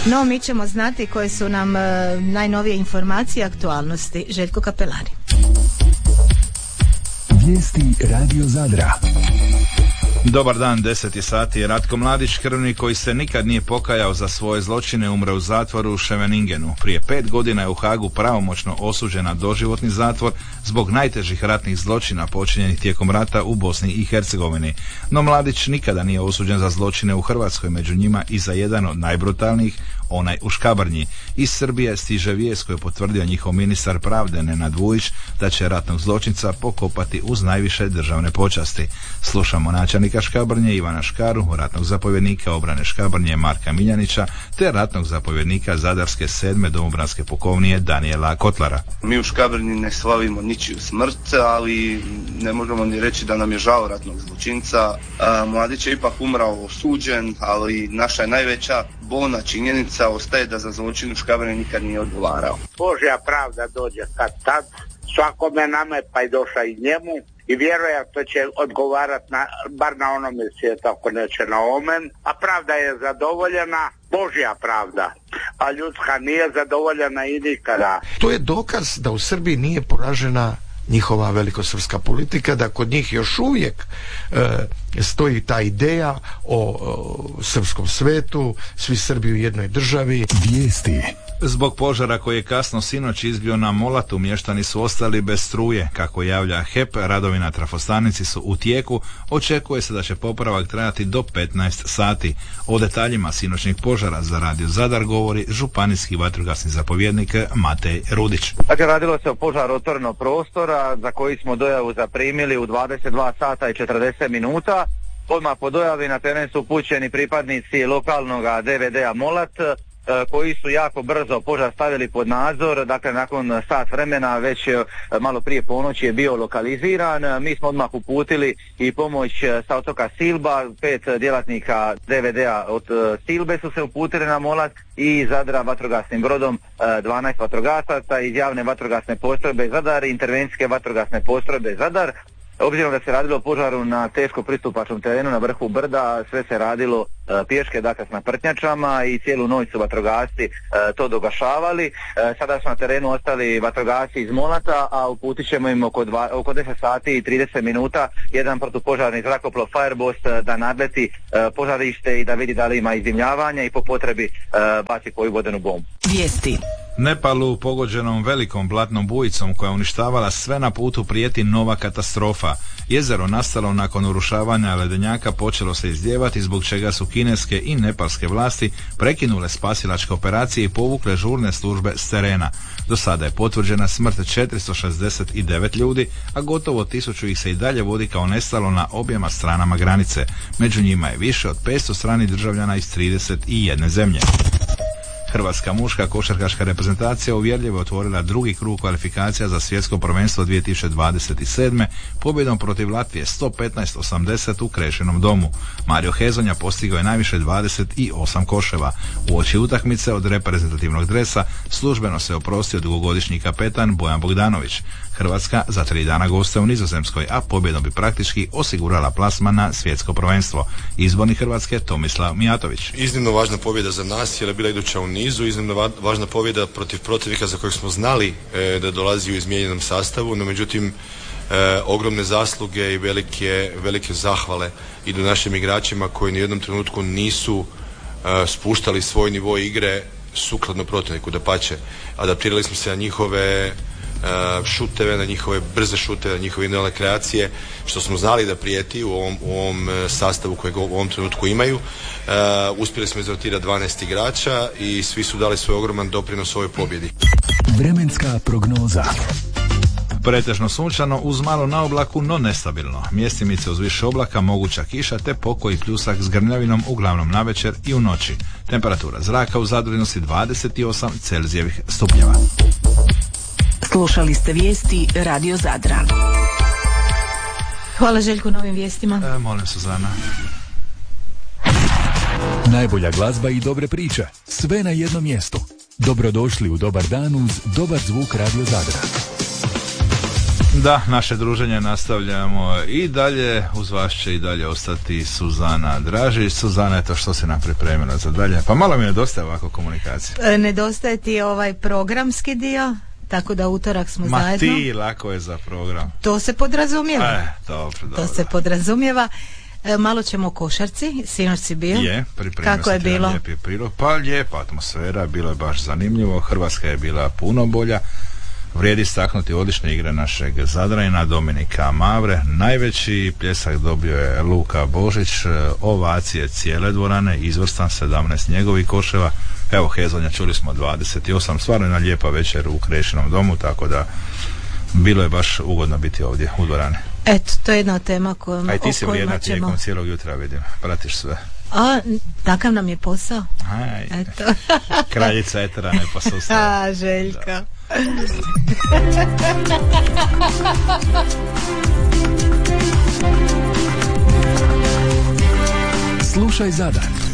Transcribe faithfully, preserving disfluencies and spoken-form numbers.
No, mi ćemo znati koje su nam uh, najnovije informacije i aktualnosti. Željko Kapelari. Vijesti Radio Zadra. Dobar dan, deset sati. Ratko Mladić, krvnik koji se nikad nije pokajao za svoje zločine, umre u zatvoru u Scheveningenu. Prije pet godina je u Hagu pravomoćno osuđen na doživotni zatvor zbog najtežih ratnih zločina počinjenih tijekom rata u Bosni i Hercegovini. No Mladić nikada nije osuđen za zločine u Hrvatskoj, među njima i za jedan od najbrutalnijih, onaj u Škabrnji. Iz Srbije stiže vijest koju je potvrdio njihov ministar pravde Nenad Vujić da će ratnog zločinca pokopati uz najviše državne počasti. Slušamo načelnika Škabrnje Ivana Škaru, ratnog zapovjednika obrane Škabrnje Marka Miljanića te ratnog zapovjednika Zadarske sedme domobranske pukovnije Danijela Kotlara. Mi u Škabrnji ne slavimo ničiju smrt, ali ne možemo ni reći da nam je žao ratnog zločinca. Mladić je ipak umrao osuđen, ali naša je najveća bolna činjenica ostaje da za zločin u Škabrnji nikad nije odgovarao. Božja pravda dođe kad tad, svakome nama je pa i došla i njemu i vjerojatno će odgovarati na, bar na onome svijetu, ako neće na omen, a pravda je zadovoljena, Božja pravda, a ljudska nije zadovoljena i nikada. To je dokaz da u Srbiji nije poražena njihova velikosrpska politika, da kod njih još uvijek e, stoji ta ideja o, o srpskom svetu, svi Srbi u jednoj državi. Vijesti. Zbog požara koji je kasno sinoć izbio na Molatu, mještani su ostali bez struje. Kako javlja H E P, radovi na trafostanici su u tijeku, očekuje se da će popravak trajati do petnaest sati. O detaljima sinoćnih požara za Radio Zadar govori županijski vatrogasni zapovjednik Matej Rudić. Dakle, radilo se o požaru otvorenog prostora za koji smo dojavu zaprimili u dvadeset dva sata i četrdeset minuta. Odmah po dojavi na teren su upućeni pripadnici lokalnog D V D-a Molat, koji su jako brzo požar stavili pod nadzor. Dakle, nakon sat vremena, već malo prije ponoći je bio lokaliziran. Mi smo odmah uputili i pomoć sa otoka Silba, pet djelatnika D V D-a od Silbe su se uputili na Molat i Zadra vatrogasnim brodom dvanaest vatrogasaca iz javne vatrogasne postrojbe Zadar i intervencijske vatrogasne postrojbe Zadar. Obzirom da se radilo o požaru na teško pristupačnom terenu na vrhu brda, sve se radilo e, pješke, dakle s naprtnjačama i cijelu noć su vatrogasci e, to dogašavali. E, sada su na terenu ostali vatrogasci iz Molata, a uputit ćemo im oko, dva, oko deset sati i trideset minuta jedan protupožarni zrakoplov Fireboss da nadleti e, požarište i da vidi da li ima izdimljavanja i po potrebi e, baci koju vodenu bombu. Vijesti. Nepalu, pogođenom velikom blatnom bujicom koja uništavala sve na putu, prijeti nova katastrofa. Jezero nastalo nakon urušavanja ledenjaka počelo se izlijevati, zbog čega su kineske i nepalske vlasti prekinule spasilačke operacije i povukle žurne službe s terena. Do sada je potvrđena smrt četiristo šezdeset devet ljudi, a gotovo tisuću ih se i dalje vodi kao nestalo na objema stranama granice. Među njima je više od petsto stranih državljana iz trideset jedne zemlje. Hrvatska muška košarkaška reprezentacija uvjerljivo otvorila drugi krug kvalifikacija za svjetsko prvenstvo dvije tisuće dvadeset sedme pobjedom protiv Latvije sto petnaest osamdeset u Krešinom domu. Mario Hezonja postigao je najviše dvadeset osam koševa. Uoči utakmice od reprezentativnog dresa službeno se oprostio dugogodišnji kapetan Bojan Bogdanović. Hrvatska za tri dana goste u Nizozemskoj, a pobjedom bi praktički osigurala plasman na svjetsko prvenstvo. Izbornik Hrvatske Tomislav Mijatović. Iznimno važna pobjeda za nas jer je bila iduća u nizu, iznimno važna pobjeda protiv protivnika za kojeg smo znali e, da dolazi u izmijenjenom sastavu, no međutim e, ogromne zasluge i velike, velike zahvale idu našim igračima koji ni u jednom trenutku nisu e, spuštali svoj nivo igre sukladno protivniku, dapače, adaptirali smo se na njihove Uh, šuteve, na njihove brze šuteve, na njihove individualne kreacije, što smo znali da prijeti u ovom, u ovom uh, sastavu kojeg u ovom trenutku imaju. Uh, uspjeli smo izrotirati dvanaest igrača i svi su dali svoj ogroman doprinos ovoj pobjedi. Vremenska prognoza. Pretežno sunčano uz malo na oblaku, no nestabilno. Mjestimice uz više oblaka, moguća kiša te pokoji pljusak s grmljavinom uglavnom navečer i u noći. Temperatura zraka u Zadru iznosi dvadeset osam Celzijevih stupnjeva. Slušali ste vijesti Radio Zadra. Hvala Željku na ovim vijestima. E, molim Suzana. Najbolja glazba i dobre priče. Sve na jednom mjestu. Dobrodošli u Dobar dan uz dobar zvuk Radio Zadra. Da, naše druženje nastavljamo i dalje, uz vas će i dalje ostati Suzana Dražić. Suzana, eto što se nam pripremila za dalje? Pa malo mi nedostaje ovako komunikacije. E, nedostaje ti ovaj programski dio, tako da utorak smo Ma zajedno. Ma ti, lako je za program. To se podrazumijeva. E, dobro, dobro. To se podrazumijeva. E, malo ćemo o košarci, sinoć si bio. Je, pripremio kako je bilo? Lijepi prilog. Pa lijepa atmosfera, bilo je baš zanimljivo. Hrvatska je bila puno bolja. Vrijedi istaknuti odlične igre našeg Zadranina Dominika Mavre. Najveći pljesak dobio je Luka Božić, ovacije cijele dvorane, izvrstan sedamnaest njegovih koševa. Evo Hezonja, čuli smo dvadeset osam, stvarno jedna lijepa večer u Krešinom domu, tako da bilo je baš ugodno biti ovdje u dvorani. Eto, to je jedna od tema kojom, a i ti si vrijedna ćemo... tijekom cijelog jutra, vidim, pratiš sve. A, takav nam je posao. Aj, eto. Kraljica etera ne posustaje. A, Željka. Slušaj Zadar.